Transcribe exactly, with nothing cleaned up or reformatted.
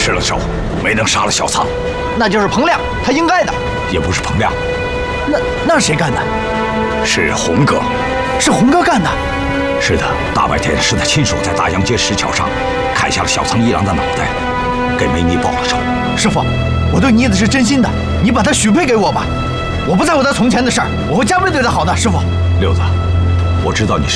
失了手，没能杀了小仓。 那就是彭亮，他应该的。 也不是彭亮， 那那是谁干的？ 是红哥。 是红哥干的？ 是的，大白天是他亲手在大洋街石桥上砍下了小仓一郎的脑袋，给梅尼报了仇。 师傅，我对妮子是真心的，你把她许配给我吧。我不在乎她从前的事儿，我会加倍对她好的。师傅， 六子，我知道你是